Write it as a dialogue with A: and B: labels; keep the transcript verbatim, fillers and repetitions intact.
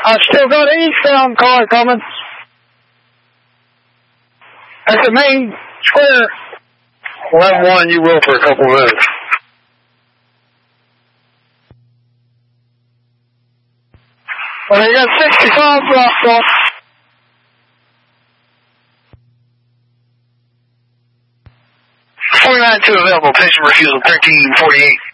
A: I still got an eastbound car coming. That's the main square.
B: eleven one, you will for a couple of minutes.
A: Well, they got sixty-five blocked off.
B: forty-nine two available, patient refusal thirteen forty-eight.